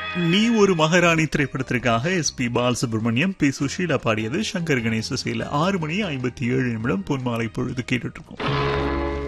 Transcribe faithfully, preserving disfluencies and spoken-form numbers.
நீ ஒரு மகாராணி திரைப்படத்திற்காக S B Balasubramaniam, B Sushila பாடியது. சங்கர் கணேச இசையில் ஆறு மணி ஐம்பத்தி ஏழு நிமிடம் பொன்மாலை பொழுது கேட்டுட்டு இருக்கோம்.